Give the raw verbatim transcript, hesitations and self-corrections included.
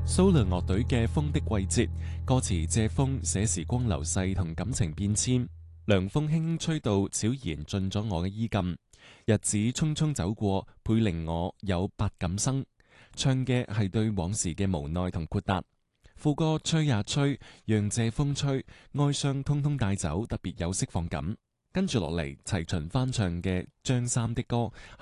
蘇聯樂隊嘅《風的季節》，歌詞借風寫時光流逝同感情變遷。涼風輕輕吹到，悄然進咗我嘅衣襟。日子匆匆走過，倍令我有百感生。唱嘅係對往事嘅無奈同豁達。副歌吹呀吹，讓借風吹，哀傷通通帶走，特別有釋放感。跟住落嚟，齊秦翻唱嘅張三的歌。